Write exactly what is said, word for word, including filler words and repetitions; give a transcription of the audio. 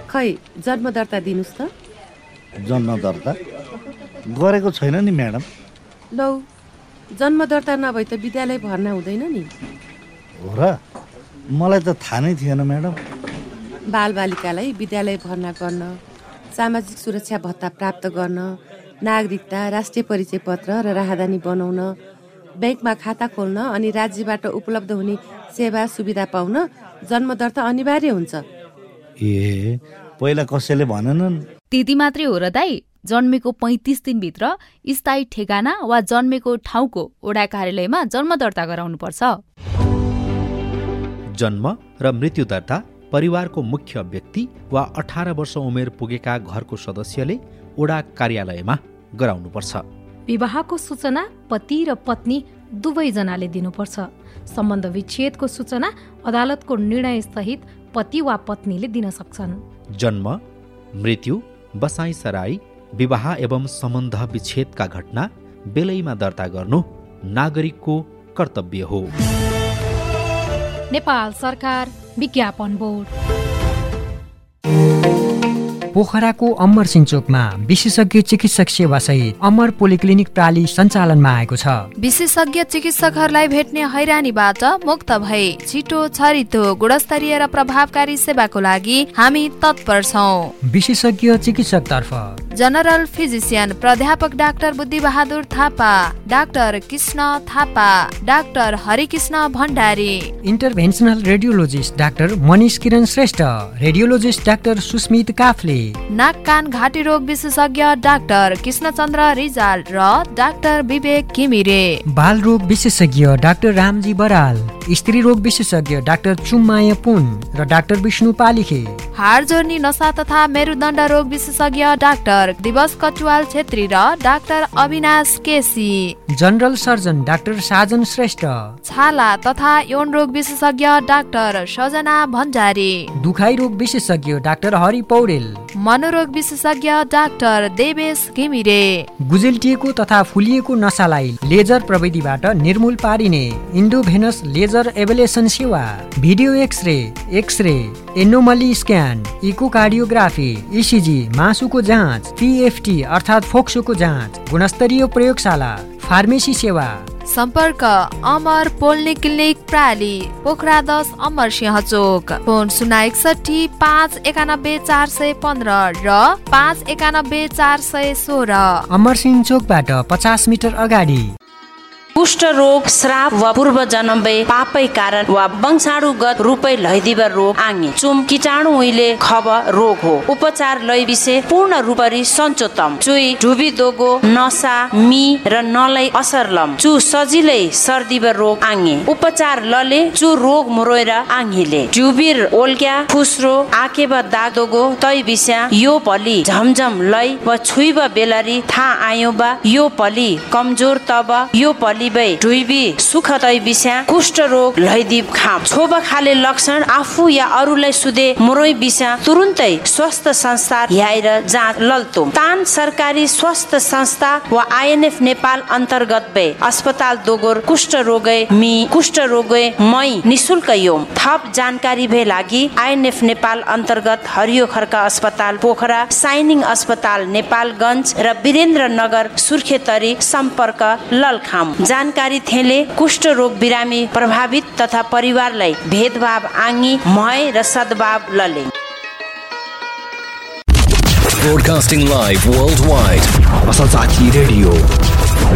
खै जन्म दर्ता दिनुस् त। जन्म दर्ता गरेको छैन नि म्याडम। लौ जन्म दर्ता नभए त विद्यालय भर्ना हुँदैन नि। हो र? मलाई त थाहा नै थिएन म्याडम। बालबालिकालाई विद्यालय भर्ना गर्न, सामाजिक सुरक्षा भत्ता प्राप्त गर्न, नागरिकता, राष्ट्रिय परिचय पत्र र राहदानी बनाउन, ब्याङ्कमा खाता खोल्न अनि राज्यबाट उपलब्ध हुने सेवा सुविधा पाउन जन्म दर्ता अनिवार्य हुन्छ। ए पहिला कसैले भनेनन्? त्यति मात्रै हो र दाइ? जन्मेको पैँतिस दिनभित्र स्थायी ठेगाना वा जन्मेको ठाउँको वडा कार्यालयमा जन्म दर्ता गराउनुपर्छ। जन्म र मृत्यु दर्ता परिवारको मुख्य व्यक्ति वा अठार वर्ष उमेर पुगेका घरको सदस्यले वडा कार्यालयमा गराउनुपर्छ। विवाहको सूचना पति र पत्नी दुवैजनाले दिनुपर्छ। सम्बन्ध विच्छेदको सूचना अदालतको निर्णय सहित पति वा पत्नीले दिन सक्छन्। जन्म, मृत्यु, बसाई सराई, विवाह एवं सम्बन्ध विच्छेदका घटना बेलैमा दर्ता गर्नु नागरिकको कर्तव्य हो। नेपाल सरकार विज्ञापन बोर्ड। पोखराको अमर सिंचोकमा विशेषज्ञ चिकित्सक सेवा सहित अमर पोलिक्लिनिक प्राली सञ्चालनमा आएको छ। विशेषज्ञ चिकित्सकहरूलाई भेट्ने हैरानीबाट मुक्त भए छिटो छरितो गुणस्तरीय र प्रभावकारी सेवाको लागि हामी तत्पर छौं। विशेषज्ञ चिकित्सक तर्फ जनरल फिजिशियन प्राध्यापक डाक्टर बुद्धि Bahadur Thapa, doctor Krishna Thapa, doctor Harikrishna Bhandari, इन्टरभेन्सनल radiologist doctor Manish किरण श्रेष्ठ, रेडियोलोजिस्ट डाक्टर सुस्मित काफ्ले, नाक कान घाँटी रोग विशेषज्ञ डाक्टर कृष्णचन्द्र रिजाल र डाक्टर विवेक घिमिरे, बाल रोग विशेषज्ञ डाक्टर रामजी बराल, स्त्री रोग विशेषज्ञ डाक्टर चुम्माया पुन र डाक्टर विष्णु पालिखे, हाड जोर्नी नसा तथा मेरुदण्ड रोग विशेषज्ञ डाक्टर दिवस कटुवाल छेत्री र doctor Avinash KC, general surgeon doctor साजन श्रेष्ठ, छाला तथा यौन रोग विशेषज्ञ डाक्टर सजना भण्डारी, दुखाइ रोग विशेषज्ञ डाक्टर हरि पौडेल, मनोरोग विशेषज्ञ डाक्टर देवेश घिमिरे, गुजेल्टिएको तथा फुलिएको नसालाई लेजर प्रविधिबाट निर्मूल पारिने इन्डोभेनस लेजर एभलेसन सेवा, video x-ray, x-ray, anomaly scan, echocardiography, ECG, मासुको जाँच, पीएफटी अर्थात् फोक्सोको जाँच, गुणस्तरीय प्रयोगशाला, फार्मेसी सेवा। सम्पर्क अमर पोलिक्लिनिक प्राली, पोखरा दस, अमर सिंह चोक। फोन शून्य एकसठी पाँच एकानब्बे चार सय पन्ध्र र पाँच एकानब्बे चार सय सोह्र। अमर सिंह चोकबाट पचास मिटर अगाडि। कुष्ठ रोग, श्राप वा पूर्व जन्मे पापै कारण वा वंशाणुगत रूपै लैदिव रोग आङ्गे चुम कीटाणु उहिले खब रोग हो। उपचार लय विषय पूर्ण रूपरी सञ्चोतम चुई ढुबी दोगो नसा मी र नलै असरलम चु सजिलै सर्दिव रोग आङ्गे उपचार लले चु रोग मुरोएर आङ्हिले ढुबीर ओल्क्या फुस्रो आकेब दाग दोगो तै विषय यो पली झमझम लय व छुइब बेलरी था आयो बा यो पली कमजोर तब यो पली ढुइबी सुख तै विषय कुष्ठ रोग लैदिव खाम छोब खाले लक्षण आफू या अरूलाई सुधे मुरोइ विषय तुरुन्तै स्वस्थ संस्था ल्याएर जाँच लल्तो तान सरकारी स्वास्थ्य संस्था वा आइएनएफ नेपाल अन्तर्गत बे अस्पताल दोगोर कुष्ठ रोगै मी कुष्ठ रोगै मई निशुल्क योम थप जानकारी भए लागि आइएनएफ नेपाल अन्तर्गत हरियो खर्का अस्पताल पोखरा, साइनिङ अस्पताल नेपालगञ्ज र वीरेन्द्रनगर सुर्खेतरी सम्पर्क ललखाम। जानकारी थेले कुष्ठ रोग बिरामी प्रभावित तथा परिवारलाई भेदभाव आङ्गी मय र सद्भाव लले। Broadcasting live worldwide. Asal Sati Radio.